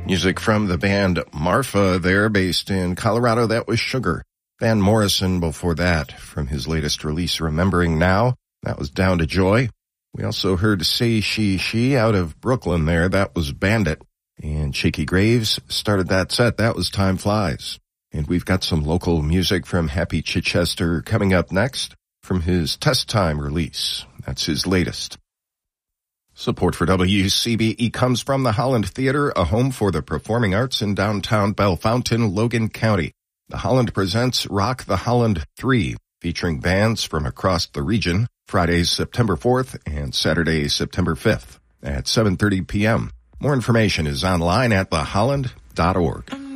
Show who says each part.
Speaker 1: Music from the band Marfa there, based in Colorado. That was Sugar. Van Morrison before that, from his latest release, Remembering Now. That was Down to Joy. We also heard Say She out of Brooklyn there. That was Bandit. And Shakey Graves started that set. That was Time Flies. And we've got some local music from Happy Chichester coming up next from his Test Time release. That's his latest. Support for WCBE comes from the Holland Theater, a home for the performing arts in downtown Bellefontaine, Logan County. The Holland presents Rock the Holland 3, featuring bands from across the region, Fridays, September 4th and Saturday, September 5th at 7:30 p.m. More information is online at theholland.org.